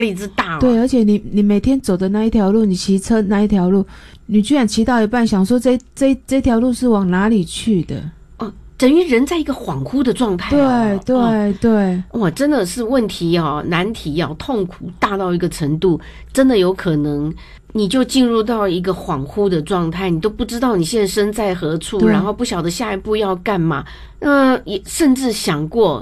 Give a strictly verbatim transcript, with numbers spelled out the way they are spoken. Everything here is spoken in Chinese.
力之大、啊。 对，而且你你每天走的那一条路，你骑车那一条路，你居然骑到一半想说这这这条路是往哪里去的？ 哦，等于人在一个恍惚的状态、 啊。对对、哦、对， 哇，真的是问题哦，难题哦，痛苦大到一个程度，真的有可能你就进入到一个恍惚的状态，你都不知道你现在身在何处，然后不晓得下一步要干嘛，嗯、呃，也甚至想过